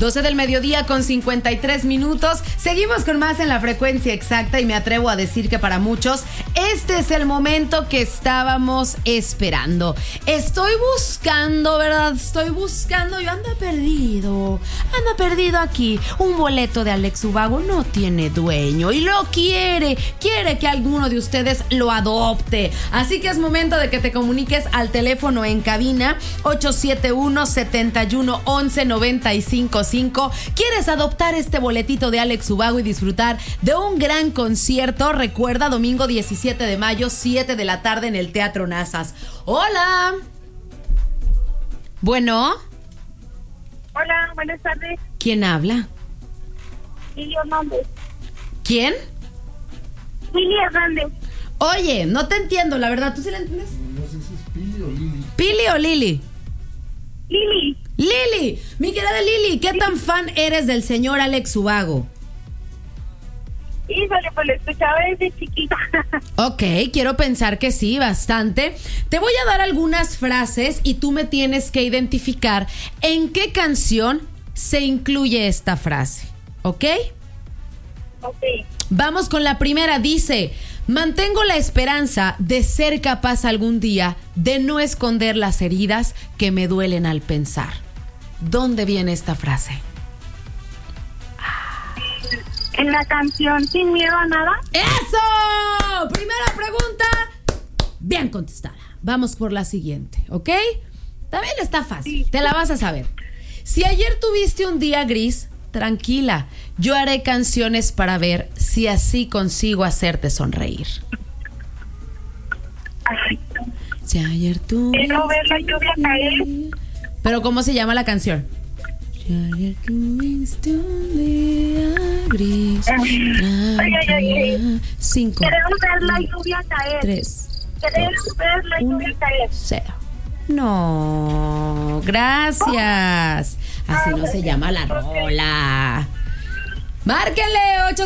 12 del mediodía con 53 minutos. Seguimos con más en la frecuencia exacta y me atrevo a decir que para muchos este es el momento que estábamos esperando. Estoy buscando, ¿verdad? Yo ando perdido aquí. Un boleto de Alex Ubago no tiene dueño y lo quiere que alguno de ustedes lo adopte. Así que es momento de que te comuniques al teléfono en cabina 871-7111-955. ¿Quieres adoptar este boletito de Alex Ubago y disfrutar de un gran concierto? Recuerda, domingo 17 de mayo, 7 de la tarde en el Teatro Nazas. ¡Hola! Bueno. Hola, buenas tardes. ¿Quién habla? Lili Hernández. ¿Quién? Lili Hernández. Oye, no te entiendo, la verdad. ¿Tú sí la entiendes? No sé si es Pili o Lili. ¿Pili o Lili? Lili. Lili, mi querida Lili, ¿qué tan fan eres del señor Alex Ubago? Híjole, pues lo escuchaba desde chiquita. Ok, quiero pensar que sí, bastante. Te voy a dar algunas frases y tú me tienes que identificar en qué canción se incluye esta frase, ¿ok? Ok. Vamos con la primera, dice: mantengo la esperanza de ser capaz algún día de no esconder las heridas que me duelen al pensar. ¿Dónde viene esta frase? En la canción Sin Miedo a Nada. ¡Eso! Primera pregunta, bien contestada. Vamos por la siguiente, ¿ok? También está fácil, te la vas a saber. Si ayer tuviste un día gris, tranquila, yo haré canciones para ver si así consigo hacerte sonreír. Ay, Si ayer tuviste... no ver la lluvia caer. ¿Pero cómo se llama la canción? Si ayer tuviste un día gris, tranquila. 5, Queremos ver la lluvia caer. 3, Queremos ver la lluvia caer. 0. No, gracias. Así no se llama la rola. Márquenle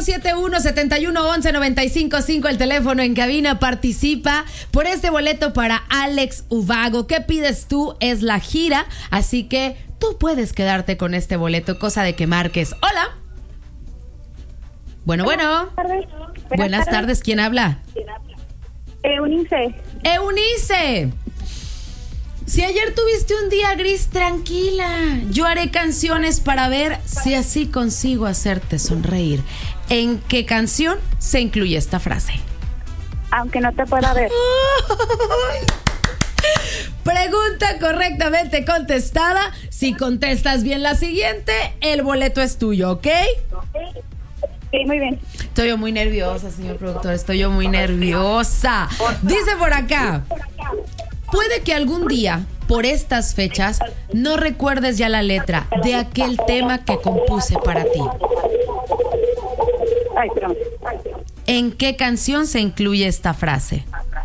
871-7111-955, el teléfono en cabina. Participa por este boleto para Alex Ubago. ¿Qué pides tú? Es la gira, así que tú puedes quedarte con este boleto, cosa de que marques. Hola. Bueno. Buenas tardes. ¿Quién habla? Eunice. Eunice. Si ayer tuviste un día gris, tranquila, yo haré canciones para ver si así consigo hacerte sonreír. ¿En qué canción se incluye esta frase? Aunque no te pueda ver. Pregunta correctamente contestada. Si contestas bien la siguiente, el boleto es tuyo, ¿ok? Sí, muy bien. Estoy yo muy nerviosa, señor productor, estoy yo muy nerviosa. Dice por acá: puede que algún día, por estas fechas, no recuerdes ya la letra de aquel tema que compuse para ti. Ay, perdón. ¿En qué canción se incluye esta frase?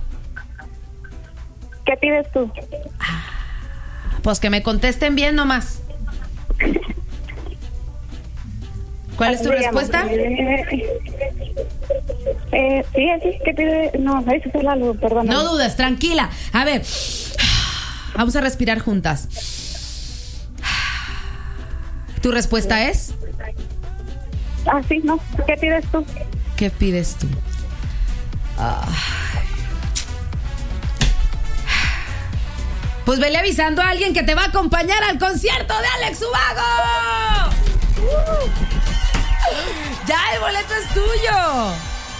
¿Qué pides tú? Pues que me contesten bien nomás. ¿Cuál es tu respuesta? Sí, ¿qué pide? No, eso es algo, perdón. No dudes, tranquila. A ver, vamos a respirar juntas. ¿Tu respuesta es? Sí, no. ¿Qué pides tú? ¿Qué pides tú? Pues vele avisando a alguien que te va a acompañar al concierto de Alex Ubago. Ya, el boleto es tuyo.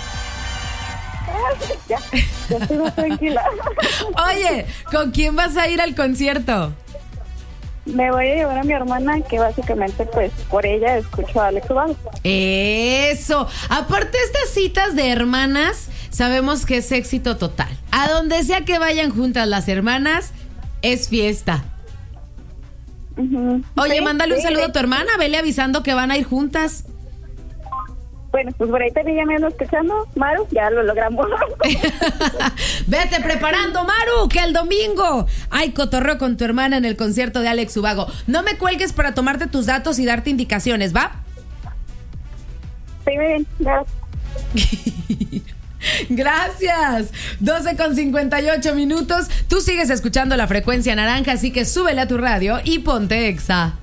Ya estoy más tranquila. Oye, ¿con quién vas a ir al concierto? Me voy a llevar a mi hermana, que básicamente, pues, por ella escucho a Alex Ubago. Eso. Aparte, estas citas de hermanas, sabemos que es éxito total. A donde sea que vayan juntas las hermanas, es fiesta. Oye, Sí, mándale un sí. saludo a tu hermana, vele avisando que van a ir juntas. Bueno, pues por ahí también ya me ando escuchando, Maru, ya lo logramos. Vete preparando, Maru, que el domingo hay cotorreo con tu hermana en el concierto de Alex Ubago. No me cuelgues para tomarte tus datos y darte indicaciones, ¿va? Sí, muy bien, ya. Gracias. 12:58 minutos. Tú sigues escuchando la frecuencia naranja, así que súbele a tu radio y ponte Exa.